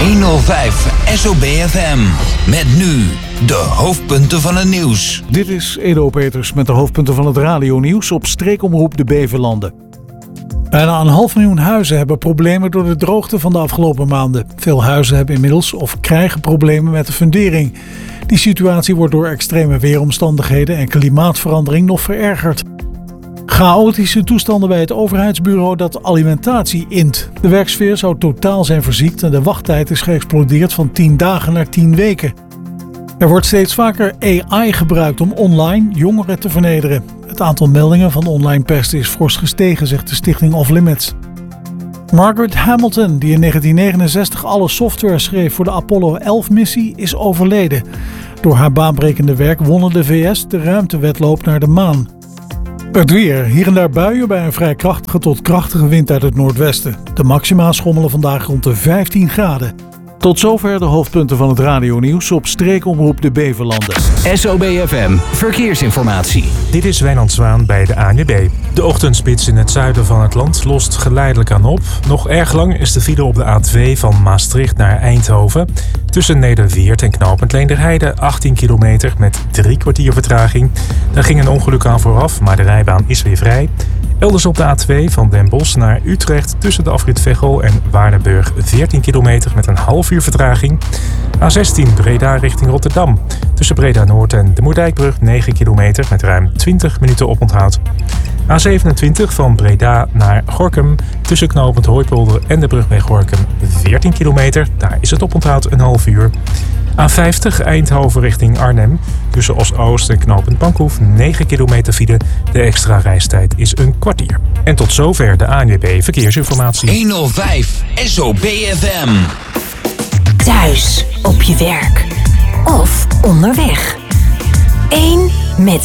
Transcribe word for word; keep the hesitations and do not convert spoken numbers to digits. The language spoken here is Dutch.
honderdvijf S O B F M. Met nu de hoofdpunten van het nieuws. Dit is Edo Peters met de hoofdpunten van het radionieuws op streekomroep de Beverlanden. Bijna een half miljoen huizen hebben problemen door de droogte van de afgelopen maanden. Veel huizen hebben inmiddels of krijgen problemen met de fundering. Die situatie wordt door extreme weeromstandigheden en klimaatverandering nog verergerd. Chaotische toestanden bij het overheidsbureau dat alimentatie int. De werksfeer zou totaal zijn verziekt en de wachttijd is geëxplodeerd van tien dagen naar tien weken. Er wordt steeds vaker A I gebruikt om online jongeren te vernederen. Het aantal meldingen van online pesten is fors gestegen, zegt de stichting Off Limits. Margaret Hamilton, die in negentien negenenzestig alle software schreef voor de Apollo elf missie, is overleden. Door haar baanbrekende werk wonnen de V S de ruimtewedloop naar de maan. Het weer. Hier en daar buien bij een vrij krachtige tot krachtige wind uit het noordwesten. De maxima schommelen vandaag rond de vijftien graden. Tot zover de hoofdpunten van het radionieuws op streekomroep de Beverlanden. S O B F M Verkeersinformatie. Dit is Wijnand Zwaan bij de A N W B. De ochtendspits in het zuiden van het land lost geleidelijk aan op. Nog erg lang is de file op de A twee van Maastricht naar Eindhoven. Tussen Nederweert en knooppunt Leenderheide achttien kilometer met drie kwartier vertraging. Daar ging een ongeluk aan vooraf, maar de rijbaan is weer vrij. Elders op de A twee van Den Bosch naar Utrecht tussen de afrit Veghel en Waardenburg veertien kilometer met een half uur vertraging. A zestien Breda richting Rotterdam. Tussen Breda Noord en de Moerdijkbrug negen kilometer met ruim twintig minuten oponthoud. A zevenentwintig van Breda naar Gorinchem tussen knooppunt Hooipolder en de brug bij Gorinchem veertien kilometer. Daar is het oponthoud een half uur. A vijftig Eindhoven richting Arnhem. Tussen Oost-Oost en knooppunt Bankhoef negen kilometer file. De extra reistijd is een kwartier. En tot zover de A N W B Verkeersinformatie. honderdvijf S O B F M. Thuis, op je werk of onderweg. Eén met